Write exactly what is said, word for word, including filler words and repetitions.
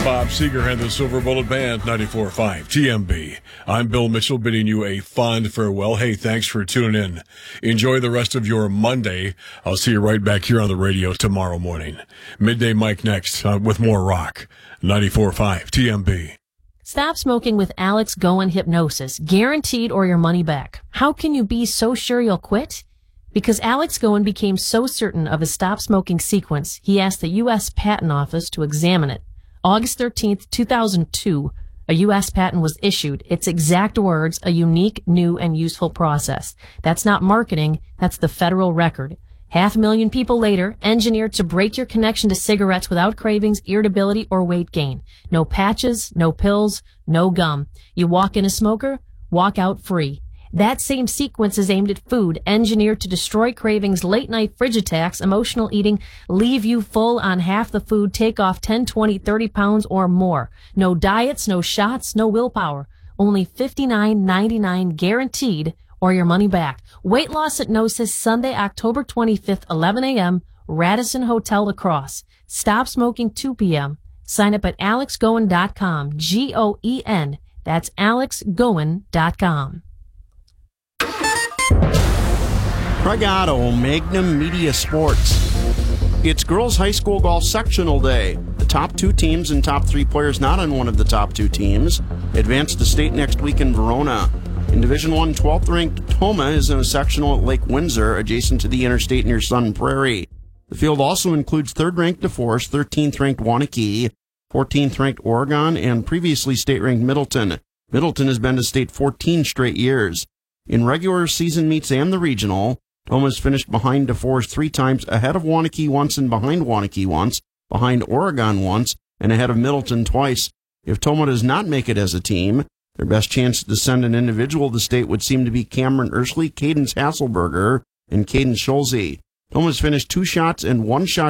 Bob Seger and the Silver Bullet Band, ninety-four point five T M B. I'm Bill Mitchell, bidding you a fond farewell. Hey, thanks for tuning in. Enjoy the rest of your Monday. I'll see you right back here on the radio tomorrow morning. Midday Mike next uh, with more rock. ninety-four point five T M B. Stop smoking with Alex Goen Hypnosis, guaranteed or your money back. How can you be so sure you'll quit? Because Alex Goen became so certain of his stop smoking sequence, he asked the U S Patent Office to examine it. August thirteenth, two thousand two, a U S patent was issued. Its exact words, a unique, new, and useful process. That's not marketing, that's the federal record. Half a million people later, engineered to break your connection to cigarettes without cravings, irritability, or weight gain. No patches, no pills, no gum. You walk in a smoker, walk out free. That same sequence is aimed at food, engineered to destroy cravings, late-night fridge attacks, emotional eating, leave you full on half the food, take off ten, twenty, thirty pounds or more. No diets, no shots, no willpower. Only fifty-nine ninety-nine guaranteed or your money back. Weight Loss Hypnosis, Sunday, October twenty-fifth, eleven a.m., Radisson Hotel Lacrosse. Stop smoking two p.m. Sign up at alex goen dot com, G O E N. That's alex goen dot com. Craig Otto, Magnum Media Sports. It's girls high school golf sectional day. The top two teams and top three players not on one of the top two teams advance to state next week in Verona. In Division One, twelfth ranked Toma is in a sectional at Lake Windsor, adjacent to the interstate near Sun Prairie. The field also includes third ranked DeForest, thirteenth ranked Waunakee, fourteenth ranked Oregon, and previously state ranked Middleton. Middleton has been to state fourteen straight years. In regular season meets and the regional, Toma's finished behind DeForest three times, ahead of Waunakee once and behind Waunakee once, behind Oregon once, and ahead of Middleton twice. If Toma does not make it as a team, their best chance to send an individual to state would seem to be Cameron Ursley, Cadence Hasselberger, and Cadence Schulze. Toma's finished two shots and one shot